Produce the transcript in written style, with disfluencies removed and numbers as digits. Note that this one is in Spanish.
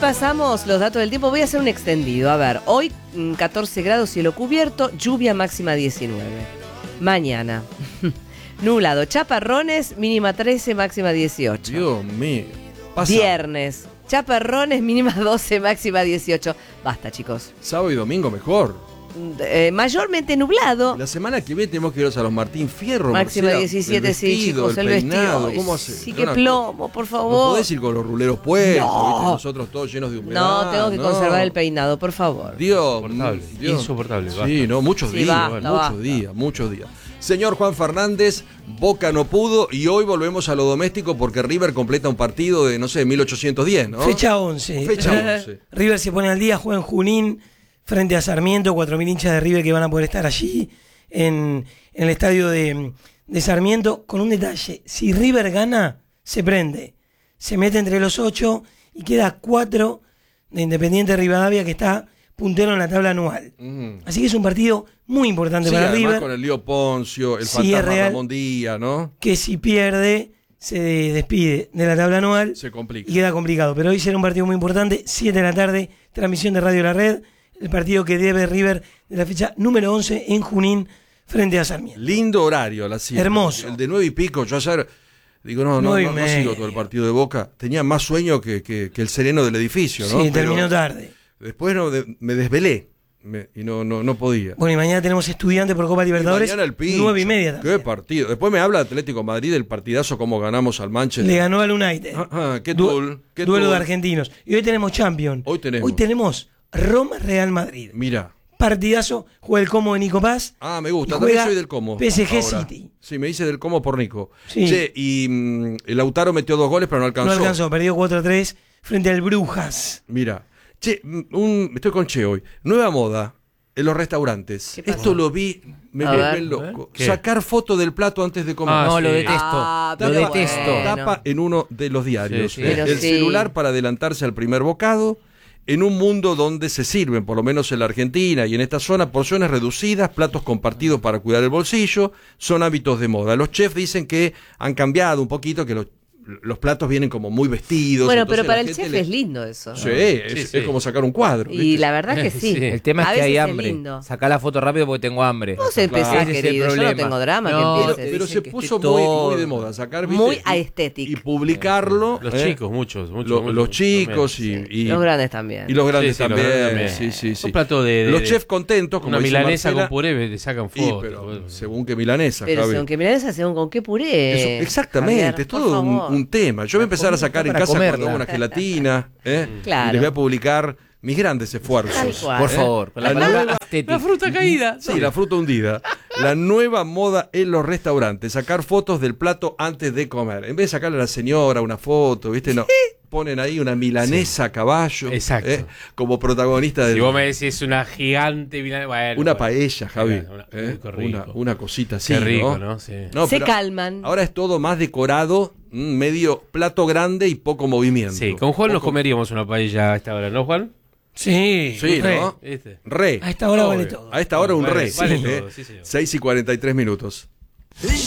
Repasamos los datos del tiempo. Voy a hacer un extendido. A ver, hoy 14 grados, cielo cubierto, lluvia máxima 19. Mañana, nublado, chaparrones, mínima 13, máxima 18. Dios mío. Pasa. Viernes, chaparrones, mínima 12, máxima 18. Basta, chicos. Sábado y domingo mejor. Mayormente nublado. La semana que viene tenemos que irnos a los Martín Fierro. Máxima Marcela, 17, sí, chicos, el peinado, vestido. ¿cómo hace? Sí, que plomo, por favor. No podés ir con los ruleros puestos, No. ¿viste? Nosotros todos llenos de humedad. No, tengo que conservar el peinado, por favor. Dios, Insoportable. Sí, no, muchos días, basta. muchos días. Señor Juan Fernández, Boca no pudo y hoy volvemos a lo doméstico porque River completa un partido de, no sé, 1810, ¿no? Fecha 11. Fecha 11. River se pone al día, juega en Junín frente a Sarmiento, 4.000 hinchas de River que van a poder estar allí en el estadio de Sarmiento, con un detalle: si River gana, se prende, se mete entre los 8 y queda 4 de Independiente Rivadavia, que está puntero en la tabla anual. Así que es un partido muy importante para además River. Con el lío Poncio, el Sí, fantasma es real Ramón Díaz, ¿no? que si pierde se despide de la tabla anual Se complica. y queda complicado. Pero hoy será un partido muy importante, 7 de la tarde, transmisión de Radio La Red, el partido que debe River de la fecha número 11 en Junín frente a Sarmiento. Lindo horario a las 7. Hermoso. El de 9 y pico. Yo ayer digo, no 9:30. sigo todo el partido de Boca. Tenía más sueño que el sereno del edificio, ¿no? Sí, Pero terminó tarde. después me desvelé y no podía. Bueno, y mañana tenemos Estudiantes por Copa Libertadores, Y mañana el pincho. 9:30 también. Qué partido. Después me habla Atlético Madrid del partidazo, cómo ganamos al Manchester. Le ganó al United. Qué Duelo tool. de argentinos. Y hoy tenemos Champions. Hoy tenemos. Roma-Real Madrid. Mira. Partidazo, juega el Como de Nico Paz. Me gusta. Y También juega soy del Como. PSG ahora. City. Sí, me dice del Como por Nico. Sí. Che, y el Lautaro metió 2 goles, pero no alcanzó. No alcanzó, perdió 4-3 frente al Brujas. Mira. Che, estoy con Che hoy. Nueva moda en los restaurantes. ¿Qué pasa? Esto lo vi, me A volví ver. loco. ¿Qué? Sacar foto del plato antes de comer. Ah, Lo sí. detesto. Lo pero detesto. bueno. Tapa en uno de los diarios. Sí, sí. Pero El sí. celular para adelantarse al primer bocado. En un mundo donde se sirven, por lo menos en la Argentina y en esta zona, porciones reducidas, platos compartidos para cuidar el bolsillo, son hábitos de moda. Los chefs dicen que han cambiado un poquito, que los platos vienen como muy vestidos. Bueno, entonces pero para la el gente chef le- es lindo eso. Sí, es como sacar un cuadro. Y ¿viste? la verdad que sí. Sí. El tema es A que hay veces es hambre. lindo. Sacá la foto rápido porque tengo hambre. Vos empecés, Ese es el querido. Yo no problema. tengo drama No, que Pero, empieces. pero dicen se que puso esté muy todo- de moda sacar, ¿viste? Muy y aesthetic. publicarlo. Los ¿eh? chicos, muchos. Los chicos también. y Los grandes también. Y los grandes Sí, sí, los también. grandes también. Sí. Un plato de los chefs contentos, como una dice milanesa Marcela. con puré, le sacan Y, fotos. pero según qué milanesa, Pero Javi. según que milanesa, según con qué puré. Eso, exactamente, Javier, es por todo favor. un tema. Yo voy a empezar a sacar en para casa cuando comerla. hago una gelatina, Claro. y les voy a publicar mis grandes Tal esfuerzos. cual. Por favor, con la La palabra nueva- estética. La fruta caída. Sí, la fruta hundida. La nueva moda en los restaurantes, sacar fotos del plato antes de comer. En vez de sacarle a la señora una foto, ¿viste? No. Ponen ahí una milanesa a caballo. Exacto. Como protagonista de Si vos me decís una gigante bueno, una bueno. paella, Javi. Qué rico. Una cosita así. Qué rico, ¿no? ¿no? Sí. No, Se pero calman. Ahora es todo más decorado, medio plato grande y poco movimiento. Sí, con Juan nos Poco- comeríamos una paella a esta hora, ¿no, Juan? Sí, Sí, re. ¿no? ¿Viste? Re. A esta hora Obvio. vale todo. A esta hora un Vale, re. vale Sí, todo, sí, señor. 6:43.